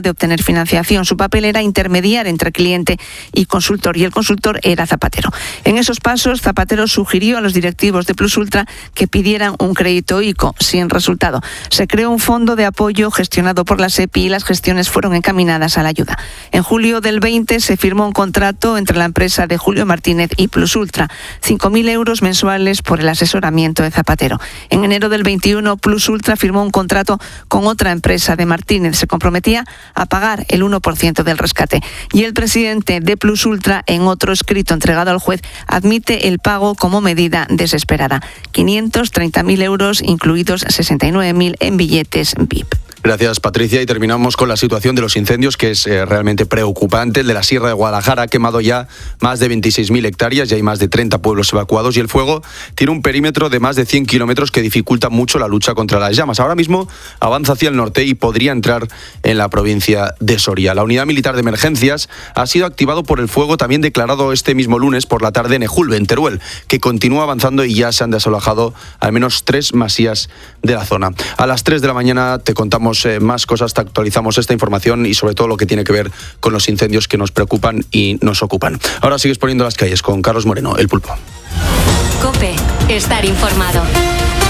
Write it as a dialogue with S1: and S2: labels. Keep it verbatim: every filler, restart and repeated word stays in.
S1: de obtener financiación. Su papel era intermediar entre cliente y consultor, y el consultor era Zapatero. En esos pasos, Zapatero sugirió a los directivos de Plus Ultra que pidieran un crédito ICO, sin resultado. Se creó un fondo de apoyo gestionado por la SEPI y las gestiones fueron encaminadas a la ayuda. En julio del veinte se firmó un contrato entre la empresa de Julio Martínez y Plus Ultra, cinco mil euros mensuales por el asesoramiento de Zapatero. En enero del veintiuno, Plus Ultra firmó un contrato con otra empresa de Martínez. Se comprometía a pagar el uno por ciento del rescate. Y el presidente de Plus Ultra, en otro escrito entregado al juez, admite el pago como medida desesperada. quinientos treinta mil euros, incluidos sesenta y nueve mil en billetes V I P.
S2: Gracias, Patricia. Y terminamos con la situación de los incendios, que es eh, realmente preocupante. El de la Sierra de Guadalajara ha quemado ya más de veintiséis mil hectáreas y hay más de treinta pueblos evacuados. Y el fuego tiene un perímetro de más de cien kilómetros que dificulta mucho la lucha contra las llamas. Ahora mismo avanza hacia el norte y podría entrar en la provincia de Soria. La Unidad Militar de Emergencias ha sido activado por el fuego también declarado este mismo lunes por la tarde en Ejulbe, en Teruel, que continúa avanzando y ya se han desalojado al menos tres masías de la zona. A las tres de la mañana te contamos más cosas, te actualizamos esta información y sobre todo lo que tiene que ver con los incendios que nos preocupan y nos ocupan. Ahora sigues poniendo las calles con Carlos Moreno, El Pulpo.
S3: COPE, estar informado.